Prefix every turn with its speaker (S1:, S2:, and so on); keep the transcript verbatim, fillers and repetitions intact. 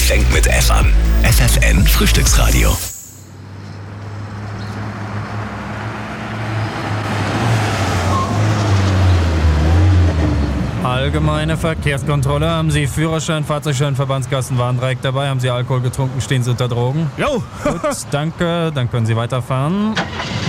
S1: fängt mit F an. F F N Frühstücksradio.
S2: Allgemeine Verkehrskontrolle. Haben Sie Führerschein, Fahrzeugschein, Verbandskasten, Warndreieck dabei? Haben Sie Alkohol getrunken? Stehen Sie unter Drogen?
S3: Jo!
S2: Gut, danke. Dann können Sie weiterfahren.